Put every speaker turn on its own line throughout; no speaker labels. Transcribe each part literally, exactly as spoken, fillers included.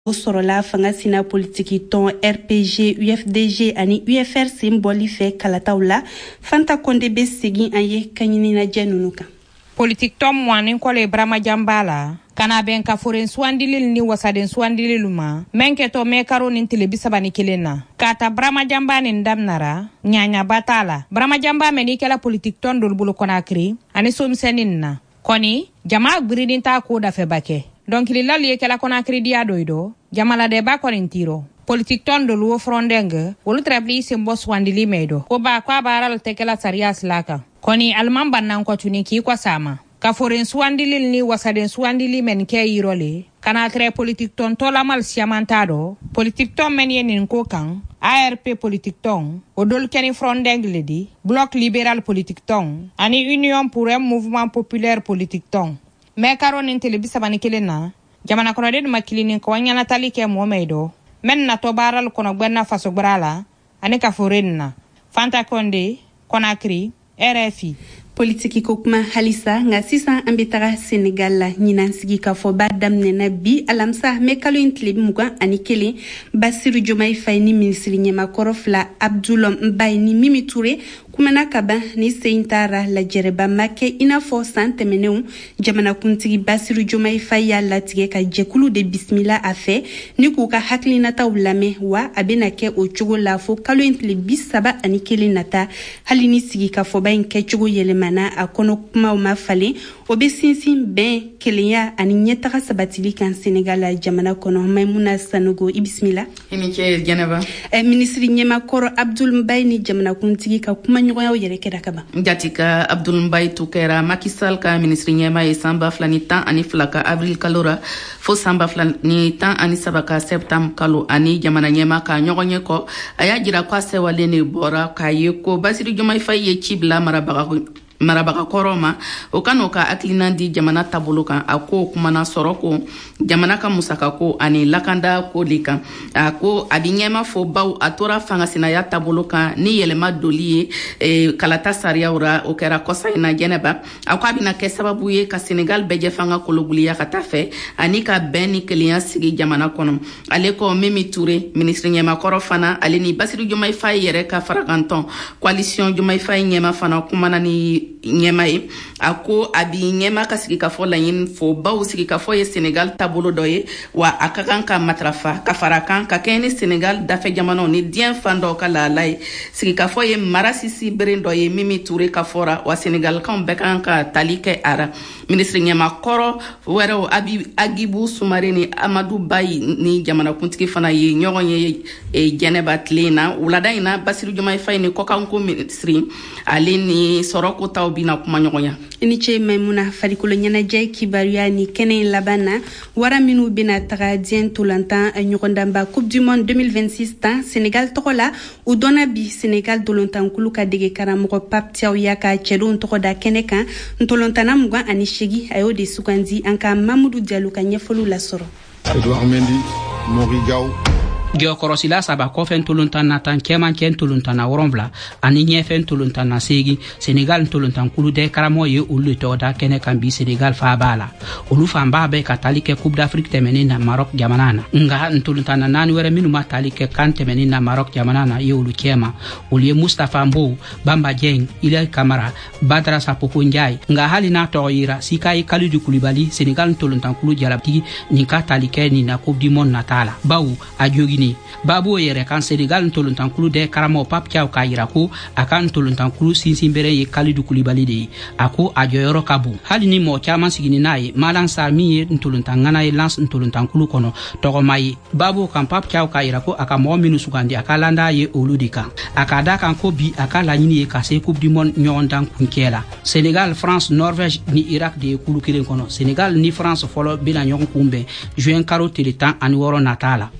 o sɔrɔla fanga sina politiki tɔn R P G, U F D G ani U F R sen bɔli fɛ kalataw la. Fanta Konde bɛ segin an ye ka ɲininajɛ ninnu kan.
Politique tɔn muanin kɔle Brahma Jambala kana bɛn ka foren suandilil ni wasaden suandililu ma menkɛtɔ mekaro ni tile bisaba ni kelen na ka ta Brahma Jamba ni damnara ɲaɲa batala Brahma Jamba meni kɛla politique tɔn dol bolo Konakri ani somsɛnin na kɔni jama gbiridin ta ko dafɛ bakɛ donc lilal ye kɛla Konakri dia doido jamala de ba kɔni tiro politique tɔn dol wo frondeng wolu trabli sembo suandili medo ko ba kwa baral tekela sarias laka koni alman bannan ko tuni ki ko sama ka foren suandilil ni wasaden suandili men ke yirole kana tre politique ton tola mal siamantado politique ton men yenin ko kan A R P politique ton odol keni frondeng ledi bloc libéral politique ton ani union pour un mouvement populaire politique ton me karonin telebisa bani kelena jamana kono de makilini ko wanyana talike momedo men na to baral kono gbenna faso brala ani ka forenna Fanta Konde Konakri R F I.
Politiki ko kuma halisa nga sisan an bɛ taga Senegal la ɲinan sigi ka fɔ ba daminɛna bi alamisa mɛ kalo in tile mugan ani kelen Basiru Jomayi Faye ni minisiri ɲɛmakɔrɔ fila Abdoul Mbaye ni Mimi Touré kumana ka ban ni sen taara lajɛrɛba ma kɛ i n'a fɔ san tɛmɛnenw jamanakuntigi Basiru Jomayi Faye y'a latigɛ ka jɛkulu de bisimila a fɛ ni k'u ka hakilinataw lamɛn wa a bɛna kɛ o cogo la fo kalo in tile bi saba ani kelen nata hali ni sigi ka fɔba in kɛcogo yɛlɛmana a kɔnɔ kumaw ma falen o bɛ sinsin bɛn kelenya ani ɲɛtaga sabatili kan Senegal la jamana kɔnɔ Maimuna Sanogo i bisimila.
I ni ce Jɛnɛba.
Eh, minisiri ɲɛmakɔrɔ Abdoul Mbaye ni jamanakuntigi ka kuma ɲɔgɔnyaw yɛrɛ kɛra ka ban.
Jatika Abdoul Mbaye tu kɛra Macky Sall ka minisiri ɲɛma ye san ba fila ni tan ani fila ka avril kalo ra fo san ba fila ni tan ani saba ka septembre kalo ani jamana ɲɛma ka ɲɔgɔn ye kɔ a y'a jira ko a sɛwalen de bɔra k'a ye ko Basiru Jomayi Faye ye ci bila marabaga marabaga kɔrɔ ma o ka n'o ka hakilina di jamana taabolo kan a ko kumana sɔrɔ ko jamana ka musaka ko ani lakanda ko de kan a ko a bɛ ɲɛma fɔ baw a tora fangasinaya taabolo kan ni yɛlɛma doli ye e, kalata sariyaw ra o kɛra kɔsa in na Jɛnɛba a ko a bɛna kɛ sababu ye ka Senegal bɛɛ jɛ fanga kolobuliya ka taa fɛ ani ka bɛn ni kelenya sigi jamana kɔnɔ ale ko Mimi Touré minisiri ɲɛmakɔrɔ fana ale ni Basiru Jomayi Faye yɛrɛ ka farakantɔn coalition Jomayi Faye ɲɛma fana kumana ni ɲɛma ye a ko a bi ɲɛma ka sigi ka fɔ laɲini fɔ baw sigi ka fɔ ye Senegal taabolo dɔ ye wa a ka kan ka matarafa ka fara kan ka kɛ ni Senegal dafɛ jamanaw ni diɲɛ fan dɔw ka lahala ye sigi ka fɔ ye mara sisi beren dɔ ye Mimi Touré ka fɔra wa Senegalkanw bɛɛ kan ka tali kɛ a ra minisiri ɲɛmakɔrɔ wɛrɛw Agibu Sumare ni Amadu Bayi ni jamanakuntigi fana ye ɲɔgɔn ye e, Jɛnɛba tile in na wulada in na Basiru Jomayi Faye ni kɔkanko minisiri ale ni sɔrɔko taw bina kuma ɲɔgɔnya.
I ni ce Maimuna farikolo ɲɛnajɛ kibaruya ni kɛnɛ in laban na wara minnu bena taga diɲɛ ntolantan ɲɔgɔndanba Coupe du Monde deux mille vingt-six tan Senegal tɔgɔ la u dɔnna bi Senegal dolantankulu ka dege karamɔgɔ Pape Thiaw y'a ka cɛdenw tɔgɔ da kɛnɛ kan ntolantana mugan ani segi a y'o de sugandi an ka Mamudu Diallo ka ɲɛfɔliw lasɔrɔ.
Edouard Mendy, Mori Gaw.
Geokorosila saba kɔfɛ ntolontan na tan cɛman cɛ ntolontan na wɔrɔnwula ani ɲɛfɛ ntolontan na segi Senegal ntolontan kulu dɛ karamɔgɔ ye olu de tɔgɔ da kɛnɛ kan bi Senegal fa b'a la olu fan b'a bɛ ka tali kɛ Coupe d'Afrique tɛmɛnen na Maroc jamana na nga ntolontan na naani wɛrɛ minnu ma tali kɛ kan tɛmɛnen na Maroc jamana na ye olu cɛma olu ye Mustafa Mbow Bamba Dieng Ilay Kamara Badara Sapoko Ndiaye nga hali n'a tɔgɔ yira Sikayi Kalidou Koulibaly Senegal ntolontan kulu jalabtigi nin ka tali kɛ nin na Coupe du Monde nata la bawu a jogi Babu yɛrɛ kan Senegal ntolontankulu de karamɔgɔ Pape Thiaw k'a yira ko a ka ntolontankulu sinsin bere ye Kalidou Koulibaly de ye a ko a jɔyɔrɔ ka bon hali ni mɔgɔ caman sigini n'a ye Malan Sarr min ye ntolontaŋana ye Lens ntolontankulu kɔnɔ tɔgɔma ye Babu kan Pape Thiaw k'a yira ko a ka mɔgɔ minnu sugandi a ka landa ye olu de kan a ka da kan ko bi a ka laɲini ye ka se Coupe du Monde ɲɔgɔndan kuncɛ la Senegal France Norvège ni Irak de ye kulu kelen kɔnɔ Senegal ni France fɔlɔ bena ɲɔgɔn kunbɛn juin karo tile tan ani wɔɔrɔ nata la.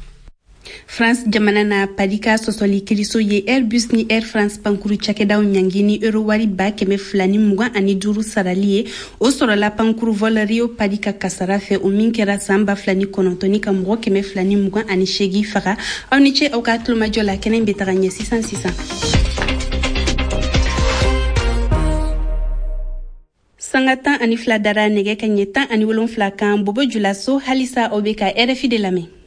France jamana na padika sɔsɔli kiriso ye Airbus ni Air France pankuru cakɛdaw ɲangi ni euro wari ba kɛmɛ fila ni mugan ani duuru sarali ye o sɔrɔla pankuru vol Rio padika kasara fɛ o min kɛra san ba fila ni kɔnɔntɔn ka mɔgɔ kɛmɛ fila ni mugan ani seegin faga aw ni ce aw ka tulomajɔ la kɛnɛ bɛ taga ɲɛ sisan sisan. Sanga tan ani fila dara nɛgɛ ka ɲɛ tan ani wolonfila kan Bobo Julaso halisa o bɛ ka R F I de lamɛn.